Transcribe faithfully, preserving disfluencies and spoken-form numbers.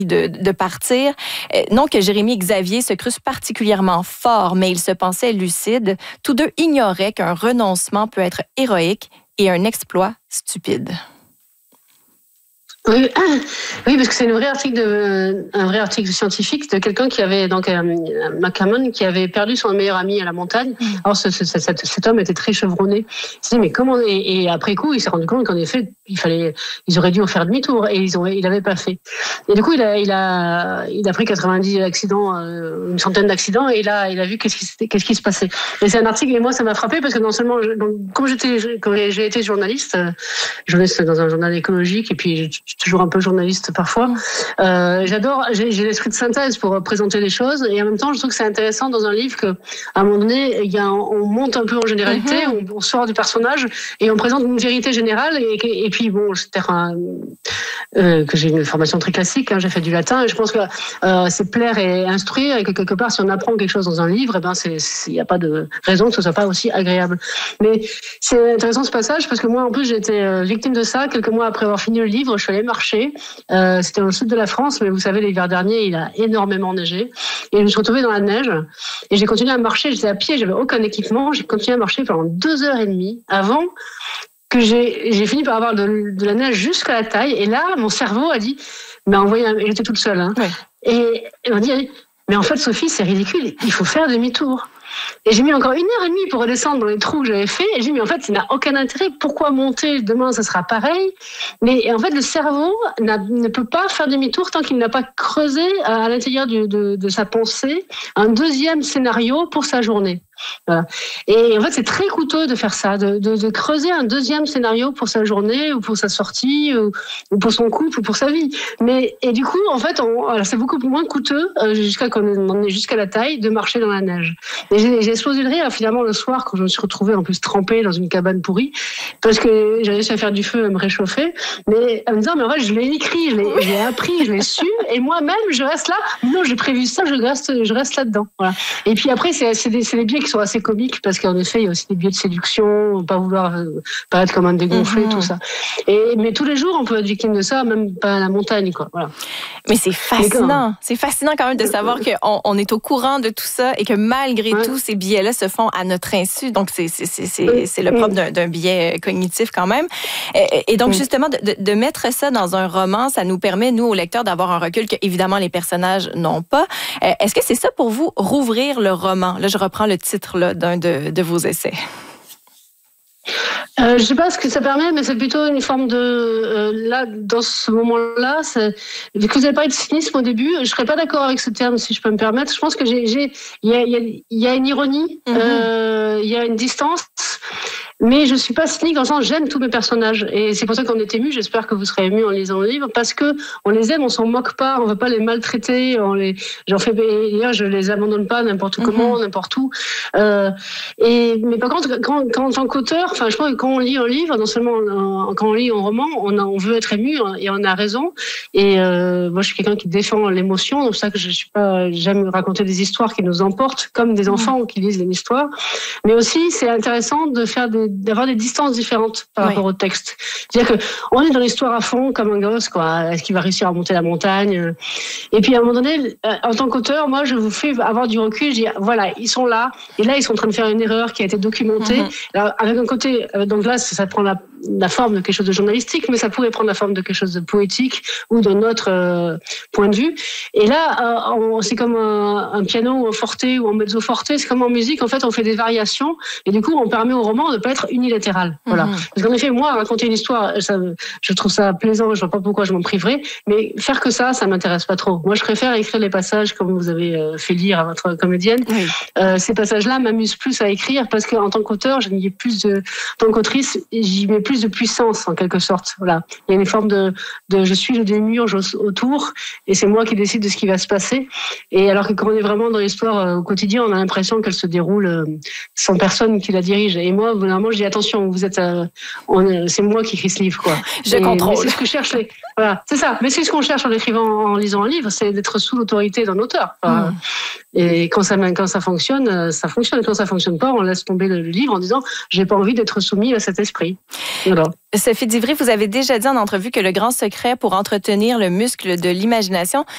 De, de partir. Euh, non que Jérémy et Xavier se crussent particulièrement fort, mais ils se pensaient lucides. Tous deux ignoraient qu'un renoncement peut être héroïque et un exploit stupide. Oui, oui, parce que c'est une vraie article de, un vrai article scientifique de quelqu'un qui avait, donc, euh, McCammon, qui avait perdu son meilleur ami à la montagne. Alors, ce, ce, cet, cet homme était très chevronné. Il s'est dit, mais comment, et, et après coup, il s'est rendu compte qu'en effet, il fallait, ils auraient dû en faire demi-tour, et ils ont, il l'avaient pas fait. Et du coup, il a, il a, il a pris quatre-vingt-dix accidents, euh, une centaine d'accidents, et là, il a vu qu'est-ce qui, qu'est-ce qui se passait. Et c'est un article, et moi, ça m'a frappé, parce que non seulement, je, donc, comme j'étais, quand j'ai été journaliste, euh, journaliste dans un journal écologique, et puis, je, je suis toujours un peu journaliste parfois. Euh, j'adore, j'ai, j'ai l'esprit de synthèse pour présenter les choses, et en même temps, je trouve que c'est intéressant dans un livre que, à un moment donné, il y a, on monte un peu en généralité, mm-hmm. on, on sort du personnage et on présente une vérité générale. Et, et puis bon, c'est un, euh, que j'ai une formation très classique, hein, j'ai fait du latin, et je pense que euh, c'est plaire et instruire, et que quelque part, si on apprend quelque chose dans un livre, eh ben c'est, il n'y a pas de raison que ce soit pas aussi agréable. Mais c'est intéressant ce passage parce que moi, en plus, j'ai été victime de ça quelques mois après avoir fini le livre. Je suis allée marcher. Euh, c'était dans le sud de la France, mais vous savez, l'hiver dernier, il a énormément neigé. Et je me suis retrouvée dans la neige. Et j'ai continué à marcher. J'étais à pied, j'avais aucun équipement. J'ai continué à marcher pendant deux heures et demie avant que j'ai, j'ai fini par avoir de, de la neige jusqu'à la taille. Et là, mon cerveau a dit, mais envoyé, un... j'étais toute seule. Hein. Ouais. Et il m'a dit, mais en fait, Sophie, c'est ridicule. Il faut faire demi-tour. Et j'ai mis encore une heure et demie pour redescendre dans les trous que j'avais fait. Et j'ai dit, mais en fait, ça n'a aucun intérêt. Pourquoi monter? Demain, ça sera pareil. Mais en fait, le cerveau n'a, ne peut pas faire demi-tour tant qu'il n'a pas creusé à l'intérieur de, de, de sa pensée un deuxième scénario pour sa journée. Voilà. Et en fait, c'est très coûteux de faire ça, de, de, de creuser un deuxième scénario pour sa journée ou pour sa sortie ou, ou pour son couple ou pour sa vie. Mais et du coup, en fait, on, alors c'est beaucoup moins coûteux euh, jusqu'à quand on est jusqu'à la taille de marcher dans la neige. Et j'ai, j'ai explosé de rire finalement le soir quand je me suis retrouvée en plus trempée dans une cabane pourrie parce que j'ai réussi à faire du feu, à me réchauffer. Mais à me dire, mais en fait, je l'ai écrit, je l'ai, je l'ai appris, je l'ai su, et moi-même, je reste là. Non, j'ai prévu ça, je reste, je reste là-dedans. Voilà. Et puis après, c'est, c'est des, c'est des biais qui sont assez comiques parce qu'en effet, il y a aussi des biais de séduction, pas vouloir euh, paraître comme un dégonflé, mmh. tout ça. Et, mais tous les jours, on peut être victime de ça, même pas à la montagne, quoi. Voilà. Mais c'est fascinant. Mais c'est fascinant quand même de savoir qu'on on est au courant de tout ça et que malgré ouais. tout, ces biais-là se font à notre insu. Donc, c'est, c'est, c'est, c'est, oui. c'est le propre d'un, d'un biais cognitif quand même. Et, et donc, oui. justement, de, de mettre ça dans un roman, ça nous permet, nous, aux lecteurs, d'avoir un recul que, évidemment, les personnages n'ont pas. Est-ce que c'est ça pour vous, rouvrir le roman? Là, je reprends le titre là, d'un de, de vos essais. Euh, je ne sais pas ce que ça permet, mais c'est plutôt une forme de... Euh, là, dans ce moment-là, c'est, vu que vous avez parlé de cynisme au début, je ne serais pas d'accord avec ce terme, si je peux me permettre. Je pense que j'ai, j'ai, il y a, il y a, il y a une ironie, mm-hmm. euh, il y a une distance, mais je ne suis pas cynique dans le sens j'aime tous mes personnages. Et c'est pour ça qu'on est ému. J'espère que vous serez ému en lisant le livre, parce que on les aime, on s'en moque pas, on ne veut pas les maltraiter. On les, j'en fais, d'ailleurs, je les abandonne pas n'importe mm-hmm. comment, n'importe où. Euh, et mais par contre, quand, quand en tant qu'auteur, enfin, je pense que quand on lit un livre, non seulement on, quand on lit un roman, on, a, on veut être ému et on a raison. Et euh, moi, je suis quelqu'un qui défend l'émotion, donc c'est ça que je suis pas, j'aime raconter des histoires qui nous emportent, comme des enfants mm-hmm. qui lisent une histoire. Mais aussi, c'est intéressant de faire des d'avoir des distances différentes par oui. rapport au texte. C'est-à-dire que on est dans l'histoire à fond comme un gosse, quoi. Est-ce qu'il va réussir à monter la montagne? Et puis à un moment donné, en tant qu'auteur, moi, je vous fais avoir du recul. Je dis voilà, ils sont là, et là, ils sont en train de faire une erreur qui a été documentée. Mm-hmm. Alors, avec un côté, donc là, ça prend la, la forme de quelque chose de journalistique, mais ça pourrait prendre la forme de quelque chose de poétique ou d'un autre euh, point de vue. Et là, euh, on, c'est comme un, un piano ou un forte ou un mezzo forte. C'est comme en musique, en fait, on fait des variations, et du coup, on permet au roman de pas être unilatéral. Voilà. Mmh. Parce qu'en effet, moi, raconter une histoire, ça, je trouve ça plaisant, je vois pas pourquoi je m'en priverais, mais faire que ça, ça m'intéresse pas trop. Moi, je préfère écrire les passages comme vous avez fait lire à votre comédienne. Oui. Euh, ces passages-là m'amusent plus à écrire parce qu'en tant qu'auteur, je n'y ai plus de, en tant qu'autrice, j'y mets plus de puissance, en quelque sorte. Voilà. Il y a une forme de, de je suis le démiurge autour, et c'est moi qui décide de ce qui va se passer. Et alors que quand on est vraiment dans l'histoire euh, au quotidien, on a l'impression qu'elle se déroule euh, sans personne qui la dirige. Et moi, vraiment, je dis attention, vous êtes, euh, on, c'est moi qui écris ce livre, quoi. Je et, contrôle. C'est ce que je cherche. Les, voilà, c'est ça. Mais c'est ce qu'on cherche en écrivant, en lisant un livre, c'est d'être sous l'autorité d'un auteur. Enfin, mmh. Et quand ça, quand ça fonctionne, ça fonctionne. Et quand ça fonctionne pas, on laisse tomber le livre en disant j'ai pas envie d'être soumis à cet esprit. Voilà. Sophie Divry, vous avez déjà dit en entrevue que le grand secret pour entretenir le muscle de l'imagination,